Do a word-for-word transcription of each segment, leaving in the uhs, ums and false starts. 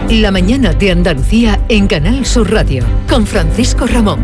La mañana de Andalucía en Canal Sur Radio, con Francisco Ramón.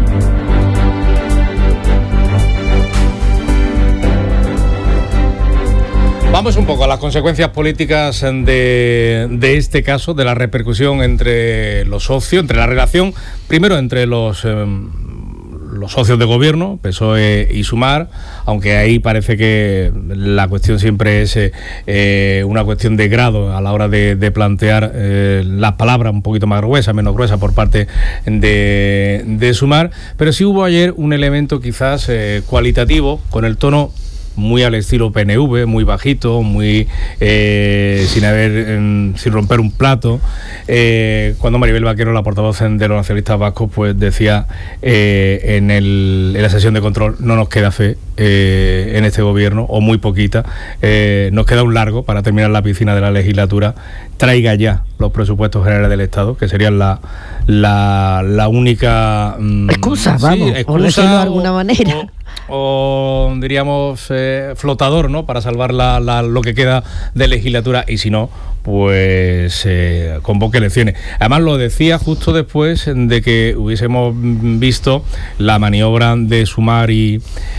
Vamos un poco a las consecuencias políticas de, de este caso, de la repercusión entre los socios, entre la relación, primero entre los, eh, los socios de gobierno, P S O E y Sumar, aunque ahí parece que la cuestión siempre es eh, una cuestión de grado a la hora de, de plantear eh, las palabras un poquito más gruesas, menos gruesas por parte de, de Sumar, pero sí hubo ayer un elemento quizás eh, cualitativo, con el tono muy al estilo P N V, muy bajito, muy eh, sin haber eh, sin romper un plato, eh, cuando Maribel Vaquero, la portavoz de los nacionalistas vascos, pues decía eh, en, el, en la sesión de control: no nos queda fe eh, en este gobierno, o muy poquita, eh, nos queda un largo para terminar la piscina de la legislatura, traiga ya los presupuestos generales del Estado, que serían la la, la única mm, excusa, sí, vamos, excusa, por decirlo de alguna manera. O, o diríamos eh, flotador, ¿no?, para salvar la, la, lo que queda de legislatura, y si no, pues eh, convoque elecciones. Además lo decía justo después de que hubiésemos visto la maniobra de Sumar y,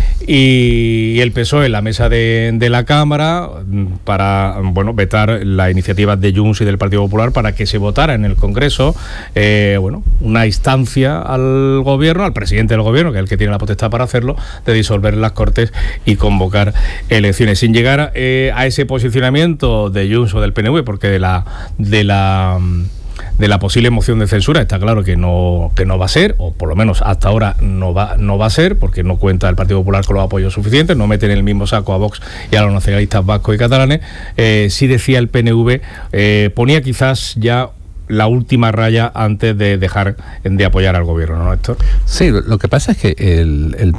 y el P S O E en la mesa de, de la Cámara para, bueno, vetar las iniciativas de Junts y del Partido Popular para que se votara en el Congreso, eh, bueno, una instancia al gobierno, al presidente del gobierno, que es el que tiene la potestad para hacerlo, de disolver las Cortes y convocar elecciones, sin llegar eh, a ese posicionamiento de Junts o del P N V, porque de la de la de la posible moción de censura está claro que no que no va a ser, o por lo menos hasta ahora no va no va a ser, porque no cuenta el Partido Popular con los apoyos suficientes, no meten en el mismo saco a Vox y a los nacionalistas vascos y catalanes. Eh, sí decía el P N V, eh, ponía quizás ya la última raya antes de dejar de apoyar al gobierno, ¿no, Héctor? Sí, lo que pasa es que el, el